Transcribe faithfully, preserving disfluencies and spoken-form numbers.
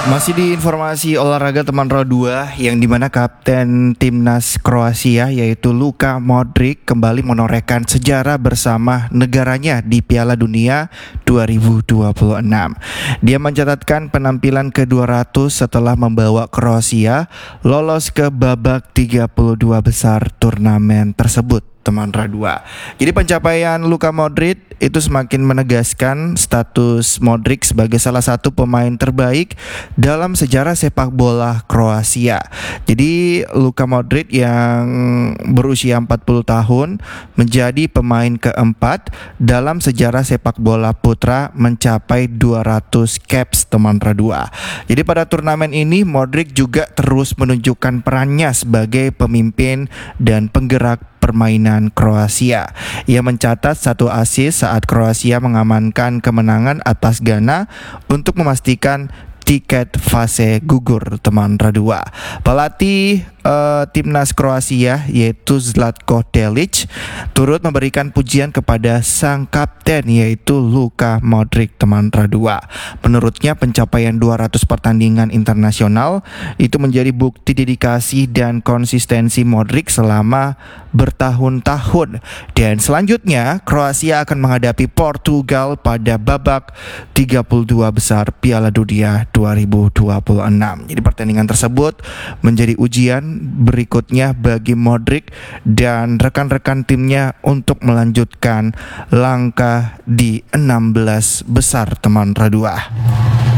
Masih di informasi olahraga teman Pro dua yang dimana kapten timnas Kroasia yaitu Luka Modric kembali menorehkan sejarah bersama negaranya di Piala Dunia dua ribu dua puluh enam. Dia mencatatkan penampilan ke dua ratus setelah membawa Kroasia lolos ke babak tiga puluh dua besar turnamen tersebut. Teman Radua. Jadi pencapaian Luka Modric itu semakin menegaskan status Modric sebagai salah satu pemain terbaik dalam sejarah sepak bola Kroasia. Jadi Luka Modric yang berusia empat puluh tahun menjadi pemain keempat dalam sejarah sepak bola putra mencapai dua ratus caps teman Radua. Jadi pada turnamen ini Modric juga terus menunjukkan perannya sebagai pemimpin dan penggerak permainan Kroasia. Ia mencatat satu assist saat Kroasia mengamankan kemenangan atas Ghana untuk memastikan tiket fase gugur teman Radua. Pelatih uh, timnas Kroasia yaitu Zlatko Dalic turut memberikan pujian kepada sang kapten yaitu Luka Modric teman Radua. Menurutnya pencapaian dua ratus pertandingan internasional itu menjadi bukti dedikasi dan konsistensi Modric selama bertahun-tahun. Dan selanjutnya Kroasia akan menghadapi Portugal pada babak tiga puluh dua besar Piala Dunia dua ribu dua puluh enam. Jadi pertandingan tersebut menjadi ujian berikutnya bagi Modric dan rekan-rekan timnya untuk melanjutkan langkah di enam belas besar teman Radua.